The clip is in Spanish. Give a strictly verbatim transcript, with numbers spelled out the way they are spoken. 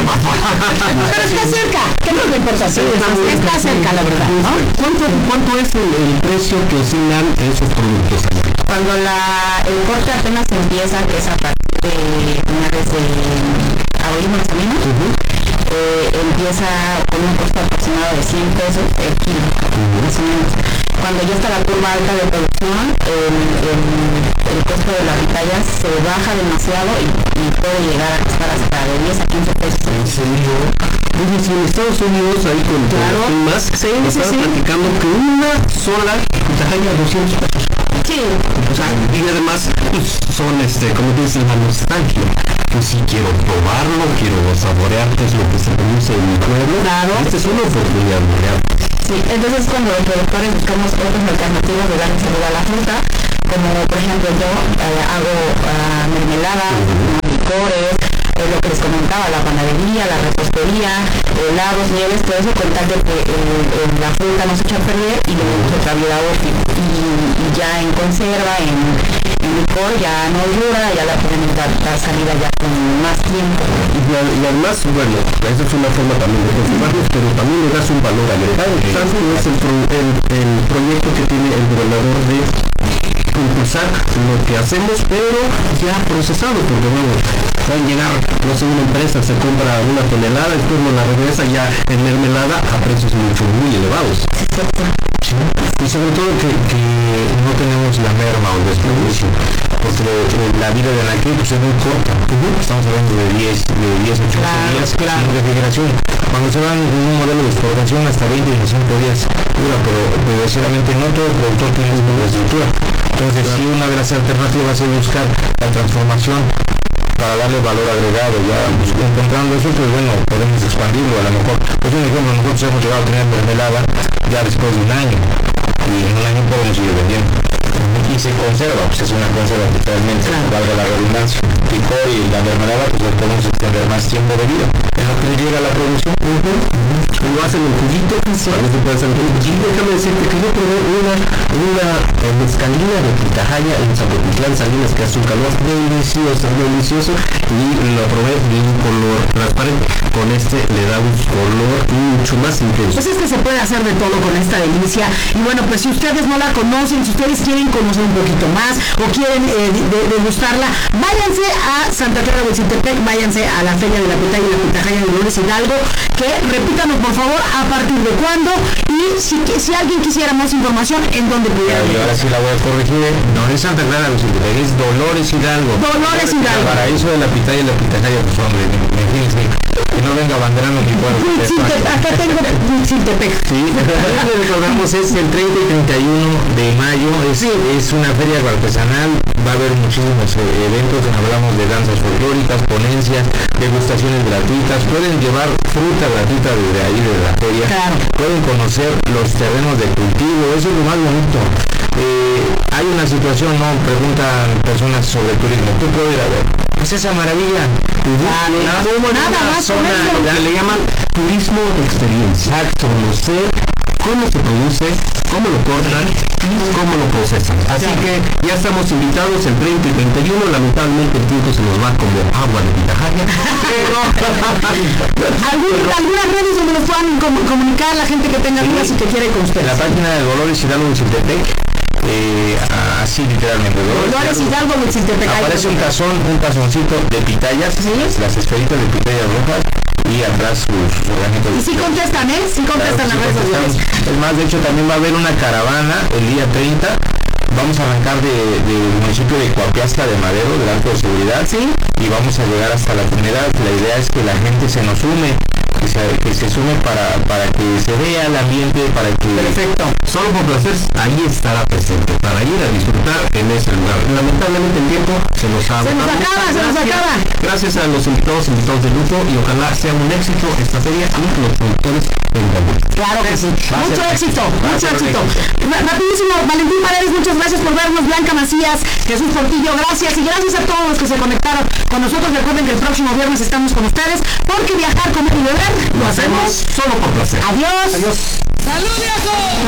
Pero está cerca, ¿qué es lo que importa? Sí, está, está cerca, la verdad, ¿no? ¿Cuánto, cuánto es el, el precio que oscilan esos productos? Cuando la, el corte apenas empieza, que es a partir de finales de abril más o menos, uh-huh. eh, empieza con un costo aproximado de cien pesos el kilo, uh-huh. más o menos. Cuando ya está la curva alta de producción, el, el, el costo de la pitaya se baja demasiado y, y puede llegar a estar hasta de diez a quince pesos. ¿En serio? Oye, si en Estados Unidos ahí con claro. más, sí, me sí, estaban sí. platicando que una sola pitaya doscientos pesos. Sí. O sea, y además pues, son, este, como dicen, la nostalgia. Pues sí quiero probarlo, quiero saborear qué es lo que se produce en mi pueblo. Claro. Esta es una oportunidad muy grande. Sí, entonces cuando los productores buscamos otras alternativas de darle salud a la fruta, como por ejemplo yo eh, hago uh, mermeladas, uh-huh. licores, eh, lo que les comentaba, la panadería, la repostería, helados, nieves, todo eso con tal de que eh, eh, la fruta no se eche a perder y le demos otra vida útil. Y, y ya en conserva, en, en licor, ya no dura, ya la podemos dar, dar salida ya con más tiempo. Y, y además, bueno, esa es una forma también de conservarlos, pero también le das un valor agregado. ¿Sabes cuál es el, pro, el, el proyecto que tiene el gobernador de impulsar lo que hacemos, pero ya procesado? Porque bueno, va a llegar, no sé, una empresa se compra una tonelada, después nos la regresa ya en mermelada a precios mucho, muy elevados. Sí. Y sobre todo que, que no tenemos la merma o el desperdicio, porque la vida de la que pues, es muy corta. Uh-huh. Estamos hablando de diez, ocho claro, días claro. sin refrigeración. Cuando se van en un modelo de exportación hasta veinte y veinticinco días dura, pero desgraciadamente no todo el productor tiene la misma estructura. Entonces, sí, una de las alternativas es buscar la transformación para darle valor agregado. Ya pues, encontrando eso, pues bueno, podemos expandirlo. A lo mejor, pues un ejemplo, nosotros hemos llegado a tener mermelada ya después de un año, y en un año podemos seguir vendiendo. Y se conserva, pues es una conserva literalmente, claro. Valga la redundancia. Licor y la mermelada, pues podemos extender más tiempo de vida. En lo que le llega a la producción, uh-huh. Uh-huh. Lo hacen en juguito, sí. A veces puede hacer en juguito. Y déjame decirte que yo probé una, una eh, mezcalina de pitahaya en Zapotitlán, Salinas, que hace un calor delicioso, delicioso, y lo probé de un color transparente. Con este le da un color mucho más intenso. Pues es que se puede hacer de todo con esta delicia. Y bueno, pues si ustedes no la conocen, si ustedes quieren conocer un poquito más o quieren eh, degustarla, váyanse a Santa Clara de Huitzilepec, váyanse a la Feria de la Pitaya y la Pitahaya de Dolores Hidalgo, que repítanos por favor a partir de cuándo, y si, si alguien quisiera más información, en dónde pudiera. Y ahora sí la voy a corregir, no es Santa Clara de Huitzilepec, es Dolores Hidalgo. Dolores Hidalgo. El paraíso de la Pitaya y la Pitahaya, pues hombre, imagínense, que no venga banderando mi pueblo. Acá tengo Huitzilepec. Sí, recordamos, es el treinta y treinta y uno de mayo, es, sí. Es una feria artesanal, va a haber muchísimos eh, eventos, hablamos de danzas folclóricas, ponencias, degustaciones gratuitas, pueden llevar fruta gratuita desde ahí de la feria, claro. Pueden conocer los terrenos de cultivo, eso es lo más bonito. Eh, hay una situación, no preguntan personas sobre turismo, ¿tú puedes ir a ver? Pues esa maravilla, ah, nada, nada más zona, lo que le llaman turismo de experiencia, conocer cómo se produce, cómo lo cortan y cómo lo procesan. Así que ya estamos invitados el treinta y treinta y uno, lamentablemente el tiempo se nos va como agua de pitahaya, pero algunas redes donde nos puedan comunicar la gente que tenga dudas, sí, y que quiera ir con ustedes. La página de Dolores Hidalgo Huitzilepec, eh, así literalmente Dolores Hidalgo Huitzilepec, aparece un tazón, un tazoncito de pitayas, ¿sí? Las esferitas de pitayas rojas y atrás sus, sus organitos. Y sí contestan, ¿eh? Sí contestan claro, las redes sociales. Es más, de hecho también va a haber una caravana el día treinta. Vamos a arrancar del de, de municipio de Coapiazca de Madero, del Alto de Seguridad, ¿sí? Y vamos a llegar hasta la Trinidad. La idea es que la gente se nos sume, que se, que se sume para, para que se vea el ambiente, para que... Perfecto. Solo por placer, ahí estará presente, para ir a disfrutar en ese lugar. Lamentablemente el tiempo se nos ha... Se nos acaba, se nos acaba. Gracias a los invitados, invitados de lujo, y ojalá sea un éxito esta feria y los productores tengan. Claro que sí. Mucho éxito, mucho éxito. Rapidísimo, Valentín Paredes, muchas gracias por vernos. Blanca Macías, Jesús Portillo, gracias. Y gracias a todos los que se conectaron con nosotros. Recuerden que el próximo viernes estamos con ustedes, porque viajar, comer y beber lo hacemos solo por placer. Adiós. Adiós. ¡Salud, viejo!